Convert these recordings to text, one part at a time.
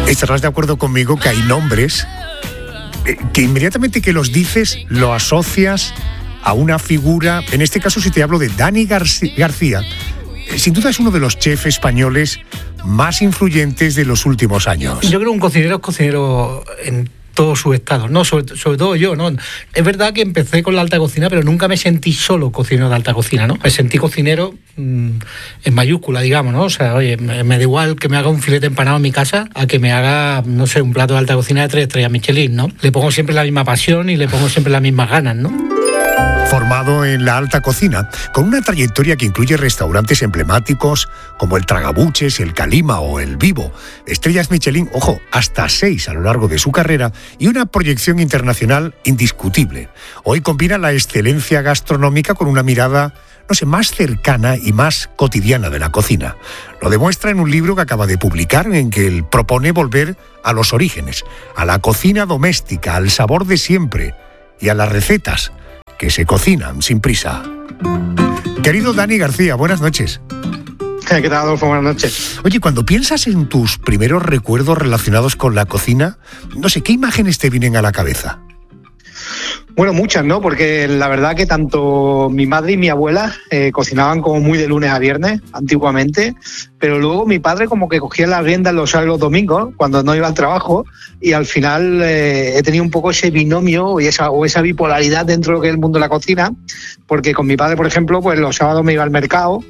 Estarás de acuerdo conmigo que hay nombres que inmediatamente que los dices lo asocias a una figura. En este caso, si te hablo de Dani García, sin duda es uno de los chefs españoles más influyentes de los últimos años. Yo creo que un cocinero es cocinero en todos sus estados, ¿no? Sobre todo yo, ¿no? Es verdad que empecé con la alta cocina, pero nunca me sentí solo cocinero de alta cocina, ¿no? Me sentí cocinero en mayúscula, digamos, ¿no? O sea, oye, me da igual que me haga un filete empanado en mi casa a que me haga, no sé, un plato de alta cocina de 3 estrellas Michelin, ¿no? Le pongo siempre la misma pasión y le pongo siempre las mismas ganas, ¿no? Formado en la alta cocina, con una trayectoria que incluye restaurantes emblemáticos como el Tragabuches, el Calima o el Vivo, estrellas Michelin, ojo, hasta 6 a lo largo de su carrera y una proyección internacional indiscutible. Hoy combina la excelencia gastronómica con una mirada, no sé, más cercana y más cotidiana de la cocina. Lo demuestra en un libro que acaba de publicar en que él propone volver a los orígenes, a la cocina doméstica, al sabor de siempre y a las recetas que se cocinan sin prisa. Querido Dani García, buenas noches. ¿Qué tal, Adolfo? Buenas noches. Oye, cuando piensas en tus primeros recuerdos relacionados con la cocina, no sé, ¿qué imágenes te vienen a la cabeza? Bueno, muchas, ¿no? Porque la verdad que tanto mi madre y mi abuela cocinaban como muy de lunes a viernes, antiguamente, pero luego mi padre como que cogía las riendas los sábados y los domingos, cuando no iba al trabajo, y al final he tenido un poco ese binomio y esa bipolaridad dentro de lo que es el mundo de la cocina, porque con mi padre, por ejemplo, pues los sábados me iba al mercado,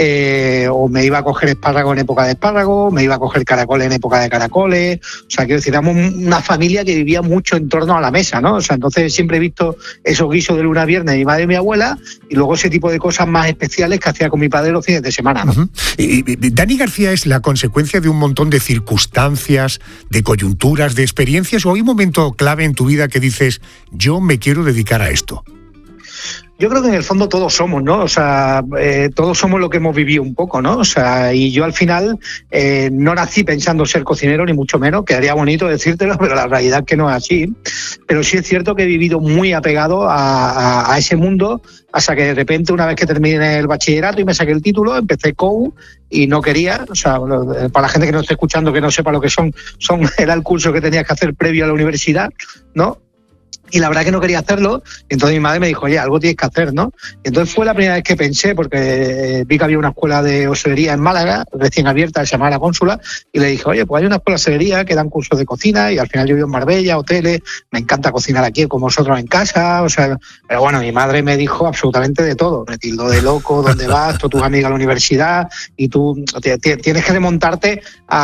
o me iba a coger espárragos en época de espárragos, me iba a coger caracoles en época de caracoles. O sea, quiero decir, éramos una familia que vivía mucho en torno a la mesa, ¿no? O sea, entonces siempre he visto esos guisos de lunes a viernes de mi madre y mi abuela, y luego ese tipo de cosas más especiales que hacía con mi padre los fines de semana, ¿no? Uh-huh. Y Dani García es la consecuencia de un montón de circunstancias, de coyunturas, de experiencias, o hay un momento clave en tu vida que dices, yo me quiero dedicar a esto. Yo creo que en el fondo todos somos, ¿no? O sea, todos somos lo que hemos vivido un poco, ¿no? O sea, y yo al final no nací pensando ser cocinero, ni mucho menos, quedaría bonito decírtelo, pero la realidad es que no es así. Pero sí es cierto que he vivido muy apegado a ese mundo, hasta que de repente, una vez que terminé el bachillerato y me saqué el título, empecé COU y no quería, o sea, para la gente que no esté escuchando, que no sepa lo que era el curso que tenías que hacer previo a la universidad, ¿no? Y la verdad que no quería hacerlo, y entonces mi madre me dijo, oye, algo tienes que hacer, ¿no? Y entonces fue la primera vez que pensé, porque vi que había una escuela de hostelería en Málaga, recién abierta, se llamaba La Cónsula, y le dije, oye, pues hay una escuela de hostelería que dan cursos de cocina, y al final yo vivo en Marbella, hoteles, me encanta cocinar aquí con vosotros en casa, o sea, pero bueno, mi madre me dijo absolutamente de todo, me tildó de loco, ¿dónde vas? Tú, tus amigas a la universidad, y tú tienes que remontarte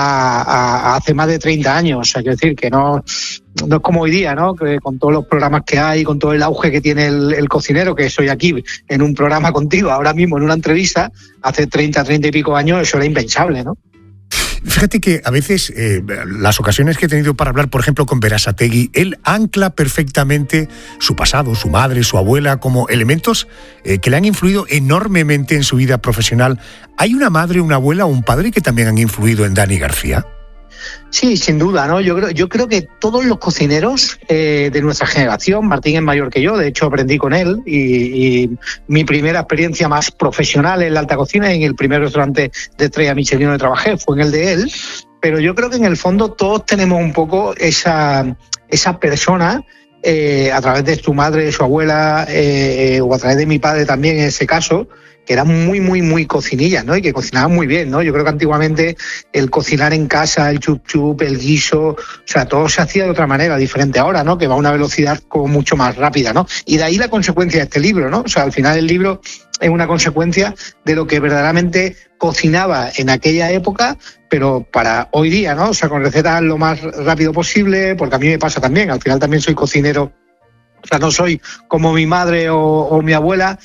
a hace más de 30 años, o sea, quiero decir que no es como hoy día, ¿no? Que con todos los programas que hay, con todo el auge que tiene el cocinero, que soy aquí en un programa contigo, ahora mismo en una entrevista, hace 30 y pico años eso era impensable, ¿no? Fíjate que a veces las ocasiones que he tenido para hablar, por ejemplo, con Berasategui, él ancla perfectamente su pasado, su madre, su abuela, como elementos que le han influido enormemente en su vida profesional. ¿Hay una madre, una abuela o un padre que también han influido en Dani García? Sí, sin duda, ¿no? Yo creo que todos los cocineros de nuestra generación, Martín es mayor que yo, de hecho aprendí con él, y mi primera experiencia más profesional en la alta cocina, en el primer restaurante de estrella Michelin donde trabajé, fue en el de él, pero yo creo que en el fondo todos tenemos un poco esa persona, a través de su madre, de su abuela, o a través de mi padre también en ese caso, que eran muy cocinillas, ¿no? Y que cocinaban muy bien, ¿no? Yo creo que antiguamente el cocinar en casa, el chup-chup, el guiso, o sea, todo se hacía de otra manera, diferente ahora, ¿no? Que va a una velocidad como mucho más rápida, ¿no? Y de ahí la consecuencia de este libro, ¿no? O sea, al final el libro es una consecuencia de lo que verdaderamente cocinaba en aquella época, pero para hoy día, ¿no? O sea, con recetas lo más rápido posible, porque a mí me pasa también, al final también soy cocinero. O sea, no soy como mi madre o mi abuela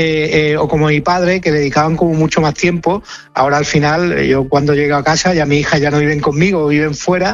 o como mi padre, que dedicaban como mucho más tiempo. Ahora al final, yo cuando llego a casa, ya mis hijas ya no viven conmigo, viven fuera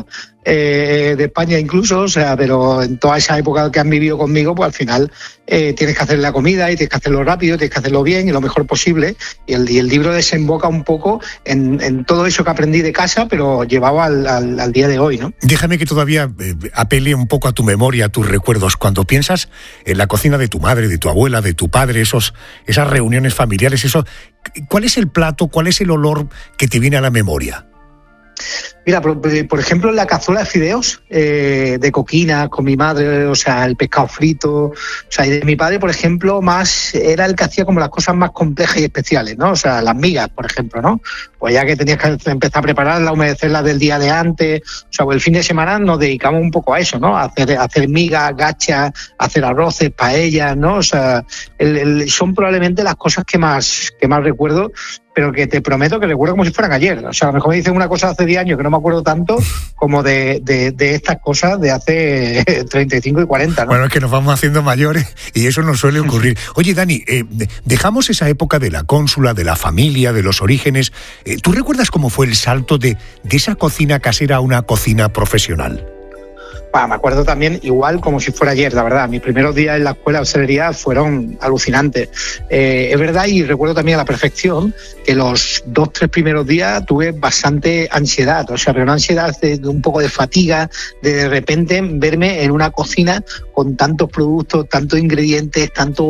de España incluso, o sea, pero en toda esa época que han vivido conmigo, pues al final tienes que hacer la comida y tienes que hacerlo rápido, tienes que hacerlo bien y lo mejor posible. Y el libro desemboca un poco en todo eso que aprendí de casa, pero llevado al día de hoy, ¿no? Déjame que todavía apele un poco a tu memoria, a tus recuerdos. Cuando piensas en la cocina de tu madre, de tu abuela, de tu padre, esas reuniones familiares, ¿cuál es el plato, cuál es el olor que te viene a la memoria? Mira, por ejemplo, en la cazuela de fideos, de coquina con mi madre, o sea, el pescado frito, o sea, y de mi padre, por ejemplo, más era el que hacía como las cosas más complejas y especiales, ¿no? O sea, las migas, por ejemplo, ¿no? Pues ya que tenías que empezar a prepararlas, humedecerlas del día de antes, o sea, pues el fin de semana nos dedicamos un poco a eso, ¿no? A hacer migas, gachas, hacer arroces, paellas, ¿no? O sea, son probablemente las cosas que más recuerdo, pero que te prometo que recuerdo como si fueran ayer. O sea, a lo mejor me dicen una cosa hace 10 años que no me acuerdo tanto como de estas cosas de hace 35 y 40, ¿no? Bueno, es que nos vamos haciendo mayores y eso nos suele ocurrir. Oye, Dani, dejamos esa época de la cónsula, de la familia, de los orígenes. ¿Tú recuerdas cómo fue el salto de esa cocina casera a una cocina profesional? Me acuerdo también, igual como si fuera ayer, la verdad. Mis primeros días en la escuela de hostelería fueron alucinantes. Es verdad, y recuerdo también a la perfección que los 2-3 primeros días tuve bastante ansiedad. O sea, pero una ansiedad de un poco de fatiga, de repente verme en una cocina con tantos productos, tantos ingredientes, tanto